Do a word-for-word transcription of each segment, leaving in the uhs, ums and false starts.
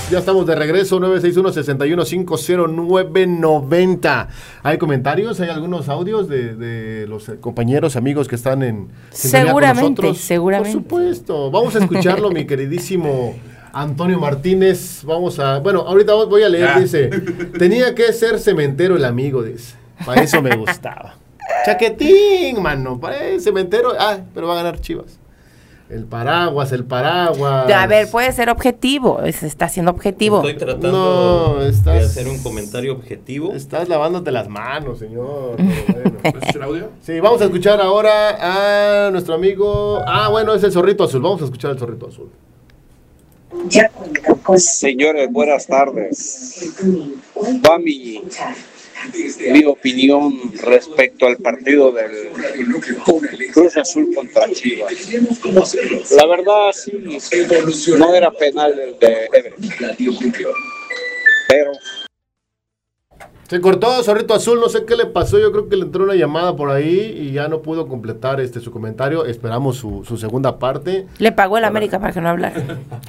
Ya estamos de regreso, nueve seis uno, seis uno cinco cero nueve nueve cero. ¿Hay comentarios? ¿Hay algunos audios de, de los compañeros, amigos que están en seguramente, con nosotros? Seguramente. Por supuesto. Vamos a escucharlo, mi queridísimo Antonio Martínez. Vamos a... Bueno, ahorita voy a leer, dice... Tenía que ser cementero el amigo, dice. Para eso me gustaba. Chaquetín, mano. Para el cementero... Ah, pero va a ganar Chivas. El paraguas, el paraguas. A ver, puede ser objetivo, se está siendo objetivo. Estoy tratando no, estás, de hacer un comentario objetivo. Estás lavándote las manos, señor. Bueno. ¿Puedes escuchar audio? Sí, vamos a escuchar ahora a nuestro amigo... Ah, bueno, es el Zorrito Azul. Vamos a escuchar al Zorrito Azul. Señores, buenas tardes. Va mi... mi opinión respecto al partido del Cruz Azul contra Chivas. La verdad, sí, no era penal el de Everett, pero se cortó Zorrito Azul, no sé qué le pasó, yo creo que le entró una llamada por ahí y ya no pudo completar este su comentario. Esperamos su, su segunda parte. Le pagó el América para que no hablara.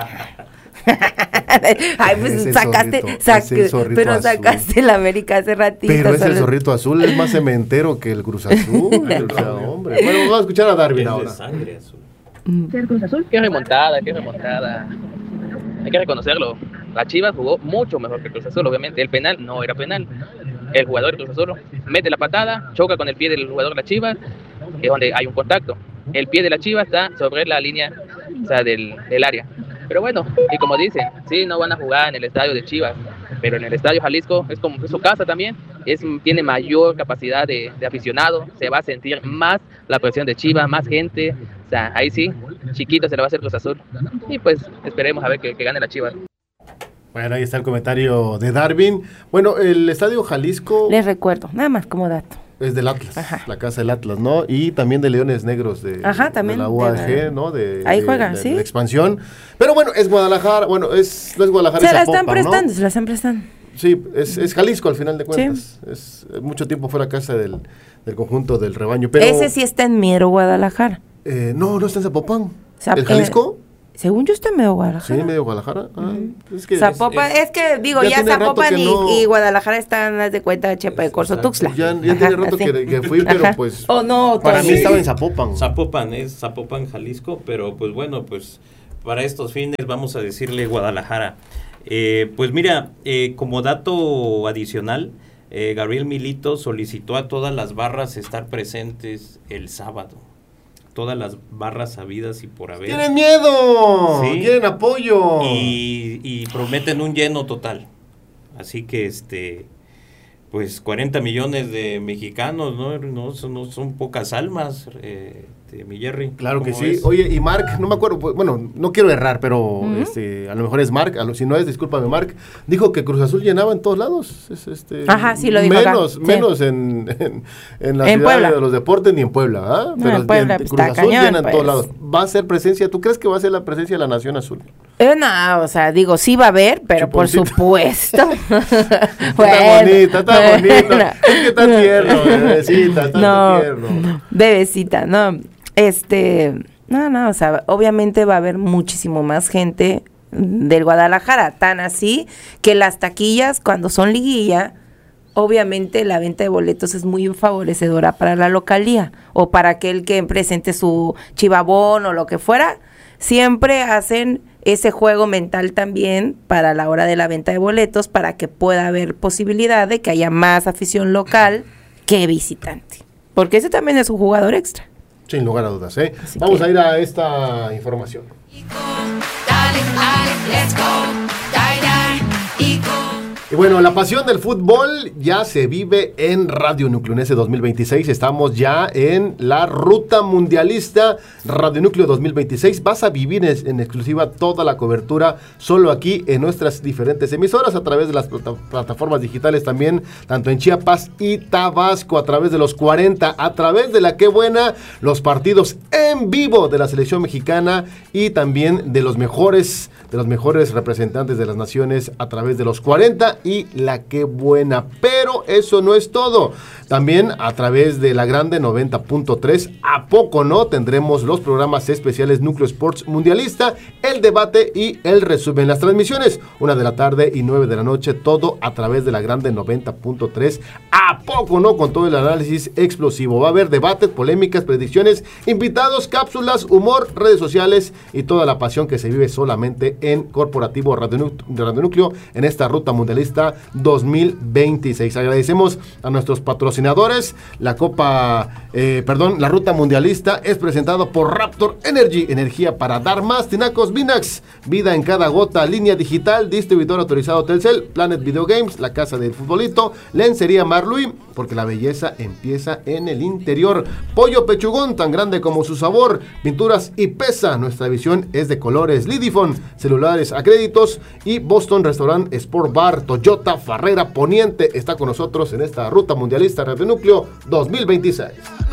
Ay, pues ese sacaste, zorrito, saque, pero azul. Sacaste el América hace ratito. Pero ese solo... Zorrito Azul es más cementero que el Cruz Azul. O sea, hombre. Bueno, vamos a escuchar a Darwin Es ahora. de sangre azul. ¿El Cruz Azul? Qué remontada, qué remontada. Hay que reconocerlo. La Chivas jugó mucho mejor que el Cruz Azul, obviamente. El penal no era penal. El jugador del Cruz Azul mete la patada, choca con el pie del jugador de la Chivas, que es donde hay un contacto. El pie de la Chivas está sobre la línea, o sea, del, del área. Pero bueno, y como dicen, sí, no van a jugar en el estadio de Chivas, pero en el estadio Jalisco es como es su casa también, es, tiene mayor capacidad de, de aficionado, se va a sentir más la presión de Chivas, más gente, o sea, ahí sí, chiquito se le va a hacer Cruz Azul, y pues esperemos a ver que, que gane la Chivas. Bueno, ahí está el comentario de Darwin. Bueno, el estadio Jalisco... Les recuerdo, nada más como dato. Es del Atlas, Ajá. La casa del Atlas, ¿no? Y también de Leones Negros de, Ajá, también de la U A G, de, ¿no? De, ahí de, juega, de, sí. De la expansión. Pero bueno, es Guadalajara, bueno, es, no es Guadalajara, Se es la Zapopan, están prestando, ¿no? se la están prestando. Sí, es, es Jalisco al final de cuentas. Sí. Es, mucho tiempo fue la casa del, del conjunto del rebaño. Pero, ese sí está en Miero, Guadalajara. Eh, no, no está en Zapopan. Zap- ¿El Jalisco? Eh, según yo está en Miero, Guadalajara. Sí, medio Guadalajara. Ah, Uh-huh. es que Zapopan, es, es, es que digo, ya, ya Zapopan y, no... y Guadalajara están, haz de cuenta, Chepa de Corzo, Tuxtla. Ya, ya Ajá, tiene rato que, que fui, pero Ajá. pues... Oh, no, para sí. mí estaba en Zapopan. Zapopan, es Zapopan, Jalisco, pero pues bueno, pues para estos fines vamos a decirle Guadalajara. Eh, pues mira, eh, como dato adicional, eh, Gabriel Milito solicitó a todas las barras estar presentes el sábado. Todas las barras habidas y por haber. ¡Tienen miedo! ¿Sí? ¡Quieren apoyo! Y, y prometen un lleno total. Así que, este, pues cuarenta millones de mexicanos, ¿no? No, son, no son pocas almas, eh, este, mi Jerry. Claro que sí. Es? Oye, y Mark, no me acuerdo, pues, bueno, no quiero errar, pero uh-huh. este, a lo mejor es Mark, a lo, si no es, discúlpame, Mark, dijo que Cruz Azul llenaba en todos lados. Es, este, Ajá, sí lo dijo Menos, acá. menos sí. en, en, en la en ciudad Puebla. de los deportes ni en Puebla, ¿ah? No, Pero en Puebla, en, pues, Cruz está Azul cañón, llena en pues. todos lados. ¿Va a ser presencia? ¿Tú crees que va a ser la presencia de la Nación Azul? Eh, no, o sea, digo, sí va a haber, pero Chuponcito. por supuesto. Bueno, está bonita, está bonita. Es que está tierno, bebecita, está no, tierno. Bebecita, no. Este, no, no, o sea, obviamente va a haber muchísimo más gente del Guadalajara, tan así que las taquillas cuando son liguilla, obviamente la venta de boletos es muy favorecedora para la localía o para aquel que presente su chivabón o lo que fuera, siempre hacen ese juego mental también para la hora de la venta de boletos para que pueda haber posibilidad de que haya más afición local que visitante, porque ese también es un jugador extra. Sin lugar a dudas, ¿eh? Así Vamos que... a ir a esta información. Dale, dale, let's go, dale, dale, y go. Y bueno, la pasión del fútbol ya se vive en Radio Núcleo. En ese dos mil veintiséis estamos ya en la ruta mundialista Radio Núcleo dos mil veintiséis. Vas a vivir en, en exclusiva toda la cobertura solo aquí en nuestras diferentes emisoras a través de las plata- plataformas digitales también, tanto en Chiapas y Tabasco, a través de los cuarenta, a través de la Qué Buena, los partidos en vivo de la selección mexicana y también de los mejores de los mejores representantes de las naciones a través de los cuarenta y la Qué Buena. Pero eso no es todo. También a través de la Grande noventa punto tres, ¿a poco no? Tendremos los programas especiales Núcleo Sports Mundialista, el debate y el resumen. Las transmisiones, una de la tarde y nueve de la noche, todo a través de la Grande noventa punto tres. ¿A poco no? Con todo el análisis explosivo. Va a haber debates, polémicas, predicciones, invitados, cápsulas, humor, redes sociales y toda la pasión que se vive solamente en Corporativo Radio Núcleo en esta Ruta Mundialista dos mil veintiséis. Agradecemos a nuestros patrocinadores. La Copa, eh, perdón, la Ruta Mundialista es presentado por Raptor Energy, energía para dar más. Tinacos Vinax, vida en cada gota. Línea digital, distribuidor autorizado Telcel. Planet Video Games, la casa del futbolito. Lencería Marluy, porque la belleza empieza en el interior. Pollo Pechugón, tan grande como su sabor. Pinturas y Pesa, nuestra visión es de colores. Lidifone, celulares a créditos. Y Boston Restaurant Sport Bar. Toyota Farrera Poniente está con nosotros en esta Ruta Mundialista Radio Núcleo dos mil veintiséis.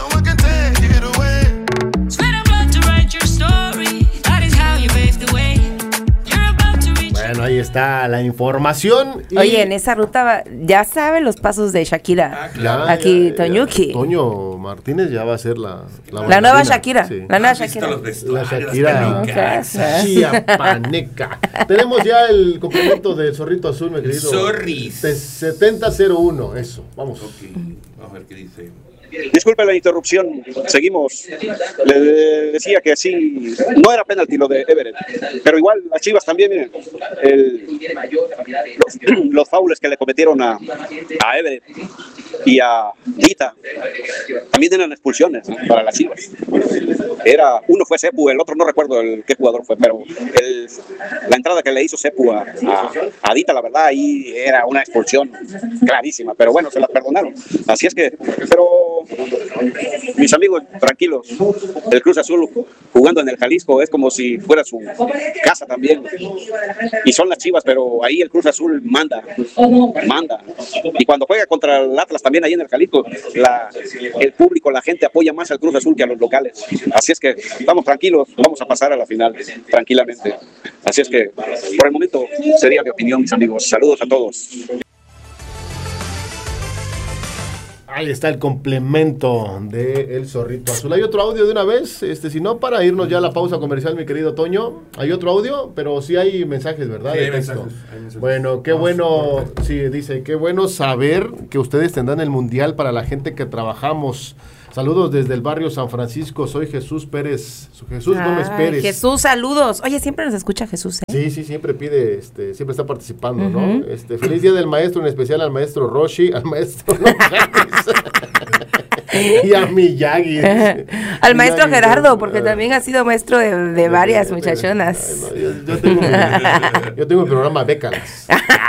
Bueno, ahí está la información. Y... Oye, en esa ruta ya sabe los pasos de Shakira. Ah, claro, aquí, ya, ya, Toñuki. Toño Martínez ya va a ser la La, la nueva Shakira. Sí. La nueva Shakira. La Shakira. Chiapaneca. Tenemos ya el complemento del Zorrito Azul, mi querido. Zorris. setenta cero uno, eso. Vamos. Ok, vamos a ver qué dice. Disculpe la interrupción, seguimos. Le decía que sí, no era penalti lo de Everett, pero igual las Chivas también, miren, el, los, los faules que le cometieron a, a Everett y a Dita, también eran expulsiones, ¿no?, para las Chivas. Era, uno fue Sepu, el otro no recuerdo el qué jugador fue, pero el, la entrada que le hizo Sepu a, a, a Dita, la verdad, ahí era una expulsión clarísima, pero bueno, se las perdonaron. Así es que, pero mis amigos, tranquilos, el Cruz Azul jugando en el Jalisco es como si fuera su casa también, y son las Chivas, pero ahí el Cruz Azul manda, manda, y cuando juega contra el Atlas también ahí en el Jalisco, la, el público, la gente apoya más al Cruz Azul que a los locales, así es que estamos tranquilos, vamos a pasar a la final tranquilamente, así es que por el momento sería mi opinión, mis amigos, saludos a todos. Ahí está el complemento de El Zorrito Azul. ¿Hay otro audio de una vez? Este, si no, para irnos ya a la pausa comercial, mi querido Toño. ¿Hay otro audio? Pero sí hay mensajes, ¿verdad? Sí, de hay texto. mensajes, hay mensajes. Bueno, qué bueno, sí, dice, qué bueno saber que ustedes tendrán el Mundial para la gente que trabajamos. Saludos desde el barrio San Francisco, soy Jesús Pérez, Jesús Ay, Gómez Pérez. Jesús, saludos. Oye, siempre nos escucha Jesús, ¿eh? Sí, sí, siempre pide, este, siempre está participando, uh-huh. ¿no? Este, feliz día del maestro, en especial al maestro Roshi, al maestro y a Miyagi. Al maestro Miyagi, Gerardo, ¿no? porque también ha sido maestro de, de varias muchachonas. Ay, no, yo, yo, tengo mi, yo tengo el programa Décadas.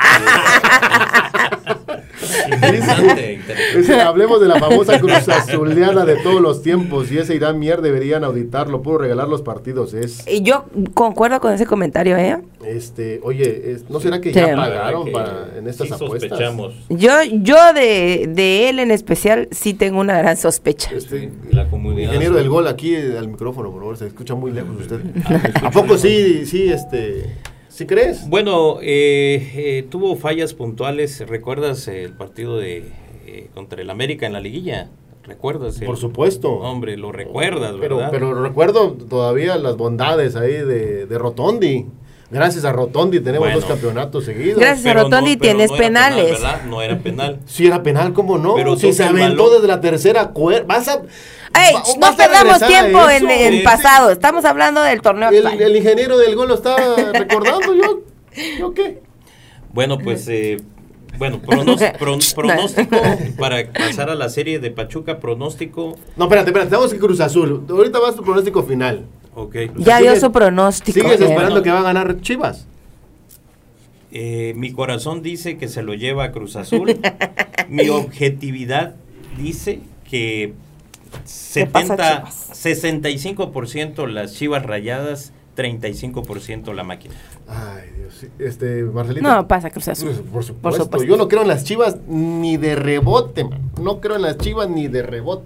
Interesante, interesante. Dice, hablemos de la famosa Cruz Azuleada de todos los tiempos. Y ese Irán Mier deberían auditarlo, puedo regalar los partidos. Es Y yo concuerdo con ese comentario, ¿eh? este, oye, es, ¿no será que Sí. ya pagaron Que para en estas sí apuestas? sospechamos. Yo, yo de, de él en especial sí tengo una gran sospecha. Este, La comunidad. ingeniero del gol aquí eh, al micrófono, por favor, se escucha muy lejos usted. ¿A poco sí, sí, este, sí crees? Bueno, eh, eh, tuvo fallas puntuales. ¿Recuerdas el partido de eh, contra el América en la liguilla? ¿Recuerdas? El, Por supuesto. Hombre, lo recuerdas, Pero, ¿verdad? pero recuerdo todavía las bondades ahí de, de Rotondi. Gracias a Rotondi tenemos Bueno. dos campeonatos seguidos. Gracias. Pero Rotondi, no- pero tienes no era penal, penales. ¿verdad? No era penal. Si era penal, ¿cómo no? Pero si se toca el aventó balón. desde la tercera cuerda. Vas a. ¡Ey! va- No vas a perdamos regresar a tiempo en eso. el Sí, pasado. Estamos hablando del torneo El, actual. el ingeniero del gol lo estaba recordando. ¿Yo, ¿yo qué? Bueno, pues, eh, bueno, pronos- pro- pronóstico para pasar a la serie de Pachuca, pronóstico. No, espérate, espérate. Estamos en Cruz Azul. Ahorita vas tu pronóstico final. Ok. Ya dio Sigues- su pronóstico. ¿Sigues ¿eh? esperando Bueno. que va a ganar Chivas? Eh, mi corazón dice que se lo lleva a Cruz Azul. Mi objetividad dice que ¿Qué pasa, setenta, Chivas? sesenta y cinco por ciento las Chivas Rayadas, treinta y cinco por ciento la máquina. Ay, Dios. sí. Este, Marcelito. No, pasa Cruz Azul. Pues, por, supuesto. Por supuesto. Yo no creo en las Chivas ni de rebote, man. No creo en las Chivas ni de rebote.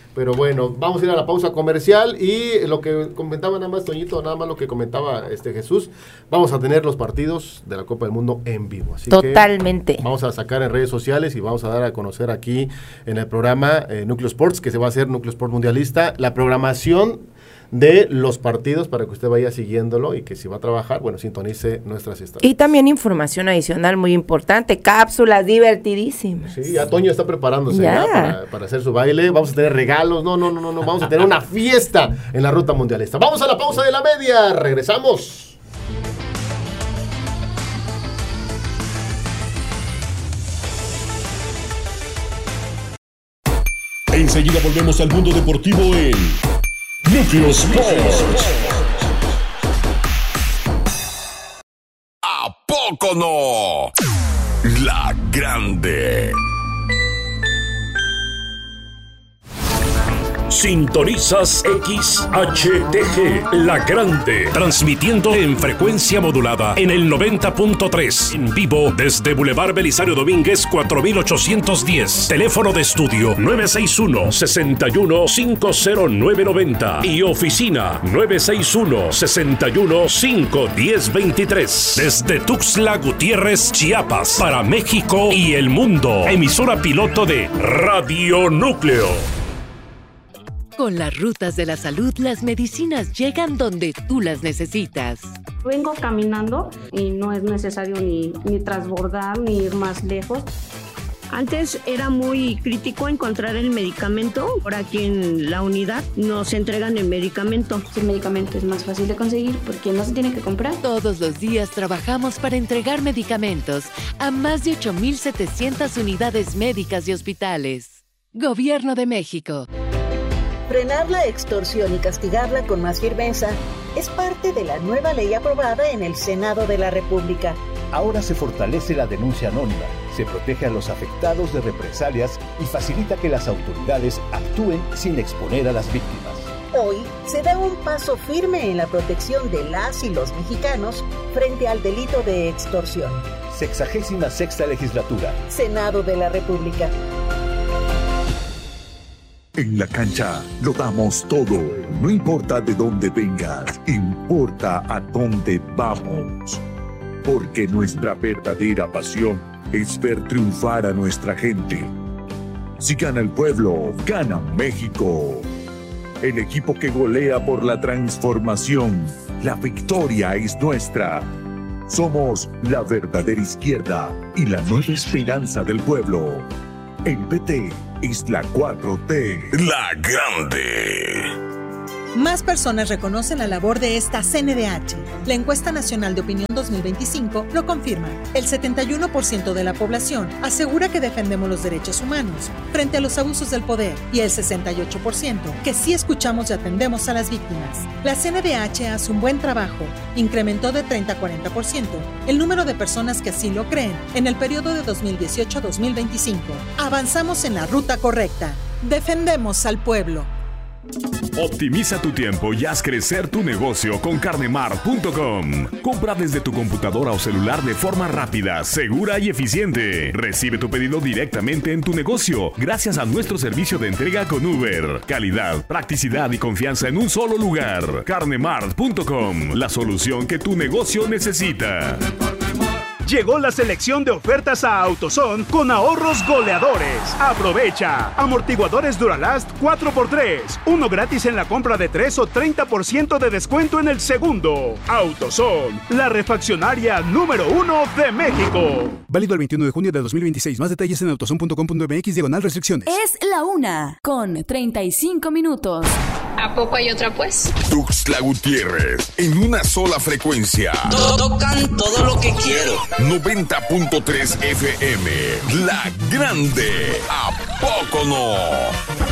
Pero bueno, vamos a ir a la pausa comercial y lo que comentaba nada más Toñito, nada más lo que comentaba este Jesús, vamos a tener los partidos de la Copa del Mundo en vivo. Así Totalmente. Que vamos a sacar en redes sociales y vamos a dar a conocer aquí en el programa eh, Núcleo Sports, que se va a hacer Núcleo Sport Mundialista, la programación de los partidos para que usted vaya siguiéndolo y que si va a trabajar, bueno, sintonice nuestras estaciones. Y también información adicional muy importante, cápsulas divertidísimas. Sí, ya Toño está preparándose ya. ya para, para hacer su baile, vamos a tener regalos, no, no, no, no, no, vamos a tener una fiesta en la Ruta Mundialista. Vamos a la pausa de la media, regresamos. Enseguida volvemos al mundo deportivo en Núcleo Sports. ¿A poco no? La Grande. Sintonizas X H T G, La Grande, transmitiendo en frecuencia modulada en el noventa punto tres, en vivo desde Boulevard Belisario Domínguez cuatro mil ochocientos diez, teléfono de estudio nueve seis uno, seis uno, cinco cero nueve nueve cero y oficina nueve seis uno, seis uno, cinco uno cero dos tres, desde Tuxtla Gutiérrez, Chiapas, para México y el mundo, emisora piloto de Radio Núcleo. Con las rutas de la salud, las medicinas llegan donde tú las necesitas. Vengo caminando y no es necesario ni, ni transbordar ni ir más lejos. Antes era muy crítico encontrar el medicamento. Ahora aquí en la unidad nos entregan el medicamento. El medicamento es más fácil de conseguir porque no se tiene que comprar. Todos los días trabajamos para entregar medicamentos a más de ocho mil setecientas unidades médicas y hospitales. Gobierno de México. Frenar la extorsión y castigarla con más firmeza es parte de la nueva ley aprobada en el Senado de la República. Ahora se fortalece la denuncia anónima, se protege a los afectados de represalias y facilita que las autoridades actúen sin exponer a las víctimas. Hoy se da un paso firme en la protección de las y los mexicanos frente al delito de extorsión. Sexagésima sexta legislatura. Senado de la República. En la cancha lo damos todo. No importa de dónde vengas, importa a dónde vamos. Porque nuestra verdadera pasión es ver triunfar a nuestra gente. Si gana el pueblo, gana México. El equipo que golea por la transformación. La victoria es nuestra. Somos la verdadera izquierda y la nueva esperanza del pueblo. El P T es la cuatro T. La Grande. Más personas reconocen la labor de esta C N D H. La encuesta nacional de opinión dos mil veinticinco lo confirma. El setenta y uno por ciento de la población asegura que defendemos los derechos humanos frente a los abusos del poder y el sesenta y ocho por ciento que sí escuchamos y atendemos a las víctimas. La C N D H hace un buen trabajo. Incrementó de treinta a cuarenta por ciento el número de personas que así lo creen en el periodo de dos mil dieciocho a dos mil veinticinco. Avanzamos en la ruta correcta. Defendemos al pueblo. Optimiza tu tiempo y haz crecer tu negocio con carnemart punto com. Compra desde tu computadora o celular de forma rápida, segura y eficiente. Recibe tu pedido directamente en tu negocio gracias a nuestro servicio de entrega con Uber. Calidad, practicidad y confianza en un solo lugar. carnemart punto com, la solución que tu negocio necesita. Llegó la selección de ofertas a AutoZone con ahorros goleadores. Aprovecha. Amortiguadores Duralast cuatro por tres. Uno gratis en la compra de tres o treinta por ciento de descuento en el segundo. AutoZone, la refaccionaria número uno de México. Válido el veintiuno de junio de dos mil veintiséis. Más detalles en autozone punto com punto m x diagonal restricciones. Es la una con treinta y cinco minutos. ¿A poco hay otra pues? Tuxtla Gutiérrez, en una sola frecuencia. Tocan todo lo que quiero. noventa punto tres F M. La Grande. ¿A poco no?